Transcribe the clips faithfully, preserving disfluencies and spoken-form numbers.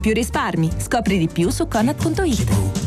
Più risparmi. Scopri di più su Conad punto it.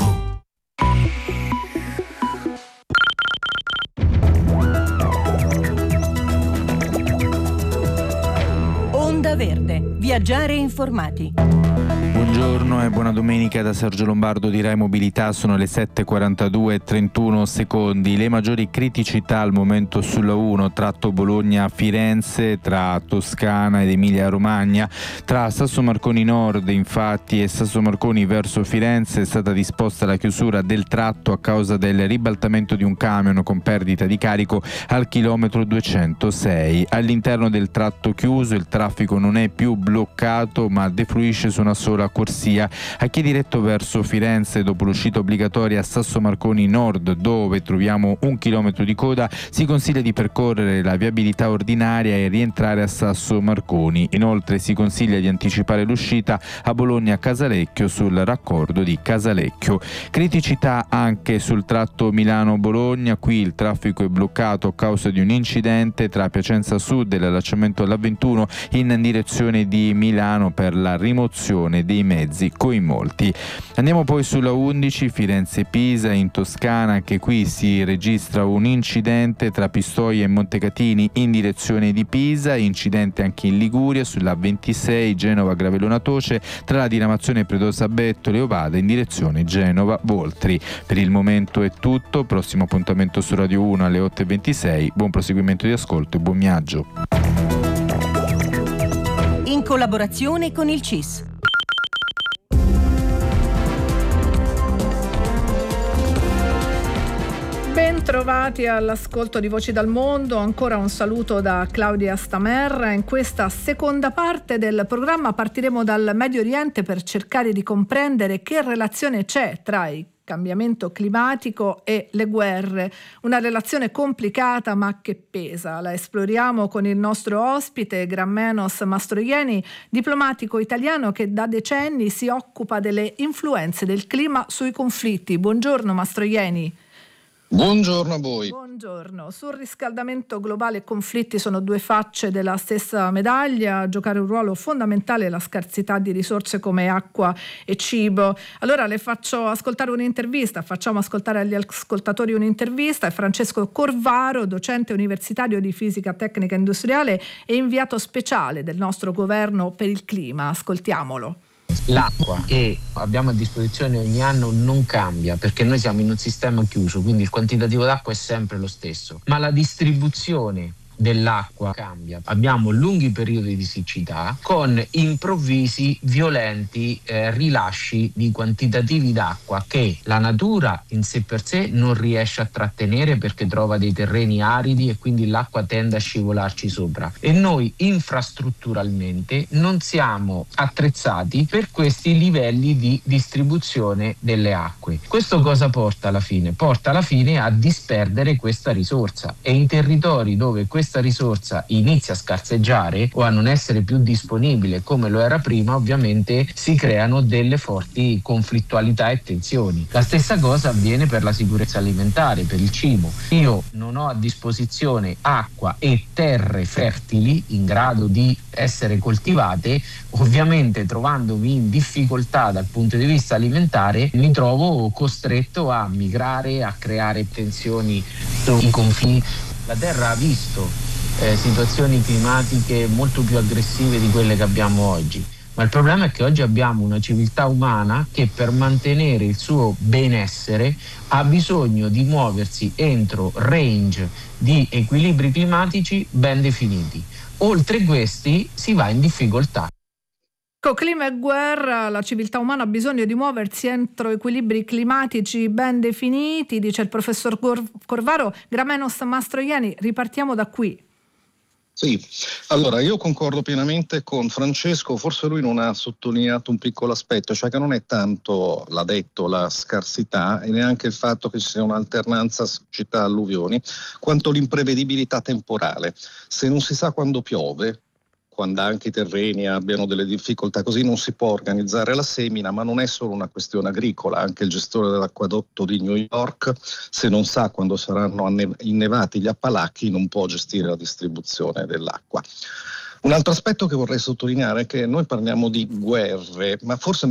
Onda Verde. Viaggiare informati. Buongiorno e buona domenica da Sergio Lombardo di Rai Mobilità. Sono le sette e quarantadue e trentuno secondi. Le maggiori criticità al momento sulla uno, tratto Bologna-Firenze, tra Toscana ed Emilia-Romagna. Tra Sasso Marconi Nord, infatti, e Sasso Marconi verso Firenze è stata disposta la chiusura del tratto a causa del ribaltamento di un camion con perdita di carico al chilometro duecentosei. All'interno del tratto chiuso il traffico non è più bloccato ma defluisce su una sola corsia. A chi è diretto verso Firenze dopo l'uscita obbligatoria a Sasso Marconi Nord, dove troviamo un chilometro di coda, si consiglia di percorrere la viabilità ordinaria e rientrare a Sasso Marconi. Inoltre si consiglia di anticipare l'uscita a Bologna-Casalecchio sul raccordo di Casalecchio. Criticità anche sul tratto Milano-Bologna. Qui il traffico è bloccato a causa di un incidente tra Piacenza Sud e l'allacciamento alla ventuno in direzione di Milano per la rimozione dei mezzi coinvolti. Andiamo poi sulla undici, Firenze-Pisa in Toscana. Anche qui si registra un incidente tra Pistoia e Montecatini in direzione di Pisa, incidente anche in Liguria sulla ventisei Genova-Gravellona-Toce tra la diramazione Predosa-Bettole e Ovada in direzione Genova-Voltri. Per il momento è tutto, prossimo appuntamento su Radio uno alle otto e ventisei. Buon proseguimento di ascolto e buon viaggio. In collaborazione con il C I S. Bentrovati all'ascolto di Voci dal Mondo, ancora un saluto da Claudia Stamer. In questa seconda parte del programma partiremo dal Medio Oriente per cercare di comprendere che relazione c'è tra il cambiamento climatico e le guerre, una relazione complicata ma che pesa. La esploriamo con il nostro ospite Gramenos Mastroianni, diplomatico italiano che da decenni si occupa delle influenze del clima sui conflitti. Buongiorno Mastroianni. Buongiorno a voi. Buongiorno. Sul riscaldamento globale e conflitti sono due facce della stessa medaglia. A giocare un ruolo fondamentale la scarsità di risorse come acqua e cibo. Allora le faccio ascoltare un'intervista, facciamo ascoltare agli ascoltatori un'intervista. È Francesco Corvaro, docente universitario di fisica tecnica industriale e inviato speciale del nostro governo per il clima. Ascoltiamolo. L'acqua che abbiamo a disposizione ogni anno non cambia perché noi siamo in un sistema chiuso, quindi il quantitativo d'acqua è sempre lo stesso, ma la distribuzione dell'acqua cambia. Abbiamo lunghi periodi di siccità con improvvisi violenti eh, rilasci di quantitativi d'acqua che la natura in sé per sé non riesce a trattenere perché trova dei terreni aridi e quindi l'acqua tende a scivolarci sopra, e noi infrastrutturalmente non siamo attrezzati per questi livelli di distribuzione delle acque. Questo cosa porta alla fine? Porta alla fine a disperdere questa risorsa, e in territori dove questa questa risorsa inizia a scarseggiare o a non essere più disponibile come lo era prima, ovviamente si creano delle forti conflittualità e tensioni. La stessa cosa avviene per la sicurezza alimentare, per il cibo. Io non ho a disposizione acqua e terre fertili in grado di essere coltivate, ovviamente trovandomi in difficoltà dal punto di vista alimentare mi trovo costretto a migrare, a creare tensioni sui confini. La Terra ha visto eh, situazioni climatiche molto più aggressive di quelle che abbiamo oggi, ma il problema è che oggi abbiamo una civiltà umana che per mantenere il suo benessere ha bisogno di muoversi entro range di equilibri climatici ben definiti. Oltre questi si va in difficoltà. Con clima e guerra la civiltà umana ha bisogno di muoversi entro equilibri climatici ben definiti, dice il professor Corvaro. Gramenos Mastroianni, ripartiamo da qui. Sì, allora io concordo pienamente con Francesco, forse lui non ha sottolineato un piccolo aspetto, cioè che non è tanto, l'ha detto, la scarsità e neanche il fatto che ci sia un'alternanza siccità-alluvioni, quanto l'imprevedibilità temporale. Se non si sa quando piove, quando anche i terreni abbiano delle difficoltà, così non si può organizzare la semina, ma non è solo una questione agricola, anche il gestore dell'acquedotto di New York, se non sa quando saranno innevati gli Appalachi, non può gestire la distribuzione dell'acqua. Un altro aspetto che vorrei sottolineare è che noi parliamo di guerre, ma forse